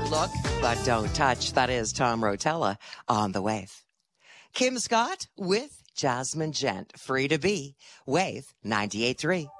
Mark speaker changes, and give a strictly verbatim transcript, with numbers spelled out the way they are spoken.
Speaker 1: look, but don't touch. That is Tom Rotella on the Wave. Kim Scott with Jasmine Gent. Free to be. Wave ninety-eight point three.